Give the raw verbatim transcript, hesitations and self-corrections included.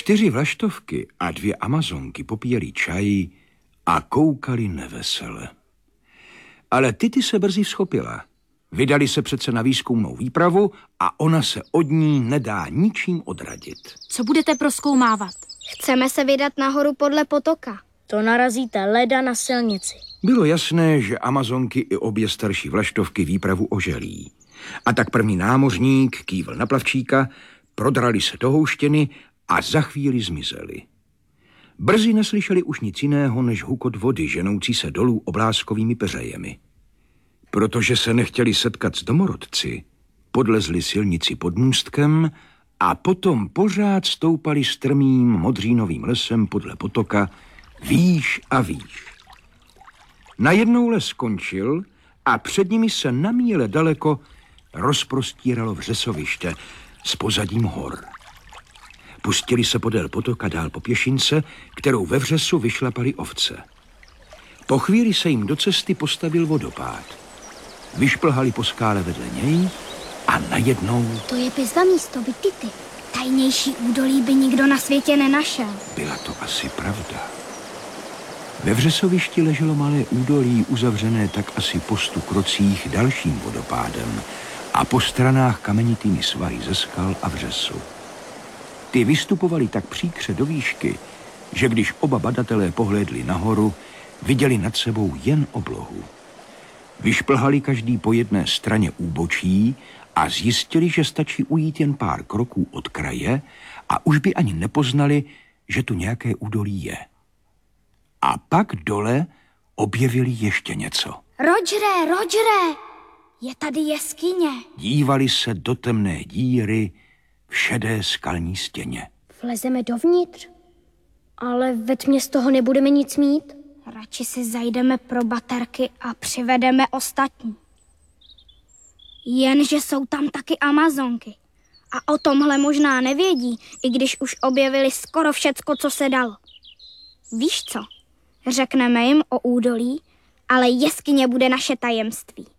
Čtyři vlaštovky a dvě amazonky popíjeli čaj a koukali nevesele. Ale Tity se brzy vzchopila. Vydali se přece na výzkumnou výpravu a ona se od ní nedá ničím odradit. Co budete prozkoumávat? Chceme se vydat nahoru podle potoka. To narazíte leda na silnici. Bylo jasné, že amazonky i obě starší vlaštovky výpravu oželí. A tak první námořník kývl na plavčíka, prodrali se do houštěny a za chvíli zmizeli. Brzy neslyšeli už nic jiného než hukot vody ženoucí se dolů obláskovými peřejemi. Protože se nechtěli setkat s domorodci, podlezli silnici pod můstkem a potom pořád stoupali strmým modřínovým lesem podle potoka výš a výš. Najednou les skončil a před nimi se na míle daleko rozprostíralo vřesoviště s pozadím hor. Pustili se podél potoka dál po pěšince, kterou ve vřesu vyšlapali ovce. Po chvíli se jim do cesty postavil vodopád. Vyšplhali po skále vedle něj a najednou... To je pizva místo, Tity. Tajnější údolí by nikdo na světě nenašel. Byla to asi pravda. Ve vřesovišti leželo malé údolí, uzavřené tak asi po stu krocích dalším vodopádem a po stranách kamenitými svahy ze skal a vřesu. Ty vystupovaly tak příkře do výšky, že když oba badatelé pohlédli nahoru, viděli nad sebou jen oblohu. Vyšplhali každý po jedné straně úbočí a zjistili, že stačí ujít jen pár kroků od kraje a už by ani nepoznali, že tu nějaké údolí je. A pak dole objevili ještě něco. Rogere, Rogere, je tady jeskyně. Dívali se do temné díry v šedé skalní stěně. Vlezeme dovnitř, ale ve tmě z toho nebudeme nic mít. Radši si zajdeme pro baterky a přivedeme ostatní. Jenže jsou tam taky amazonky. A o tomhle možná nevědí, i když už objevili skoro všecko, co se dalo. Víš co? Řekneme jim o údolí, ale jeskyně bude naše tajemství.